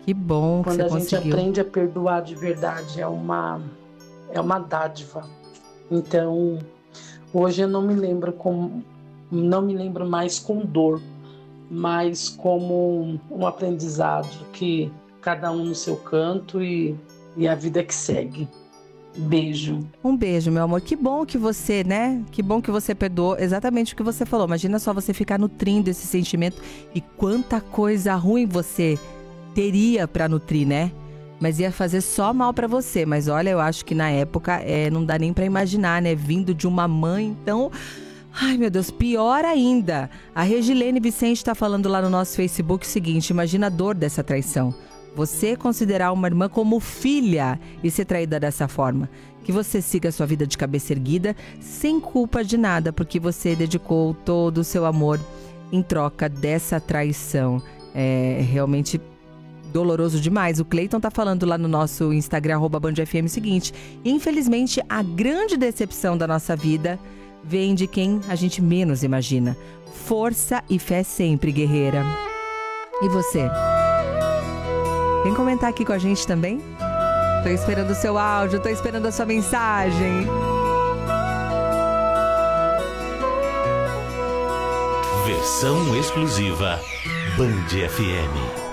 Que bom que Quando você a gente conseguiu. aprende a perdoar de verdade, é uma dádiva. Então, hoje eu não me lembro mais com dor, mas como um aprendizado que cada um no seu canto e a vida que segue. Beijo. Um beijo, meu amor. Que bom que você, né? Que bom que você perdoou exatamente o que você falou. Imagina só você ficar nutrindo esse sentimento e quanta coisa ruim você teria pra nutrir, né? Mas ia fazer só mal pra você. Mas olha, eu acho que na época não dá nem pra imaginar, né? Vindo de uma mãe, então... Ai, meu Deus, pior ainda. A Regilene Vicente tá falando lá no nosso Facebook o seguinte: imagina a dor dessa traição. Você considerar uma irmã como filha e ser traída dessa forma. Que você siga a sua vida de cabeça erguida, sem culpa de nada, porque você dedicou todo o seu amor em troca dessa traição. É realmente doloroso demais. O Cleiton tá falando lá no nosso Instagram, @BandFM, o seguinte: infelizmente, a grande decepção da nossa vida vem de quem a gente menos imagina. Força e fé sempre, guerreira. E você? Vem comentar aqui com a gente também? Tô esperando o seu áudio, tô esperando a sua mensagem. Versão exclusiva Band FM.